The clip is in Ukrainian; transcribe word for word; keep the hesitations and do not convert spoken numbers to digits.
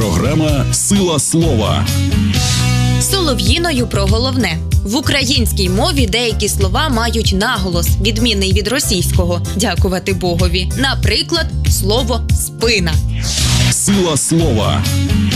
Програма «Сила слова». Солов'їною про головне. В українській мові деякі слова мають наголос, відмінний від російського, дякувати Богові. Наприклад, слово «спина». Сила слова.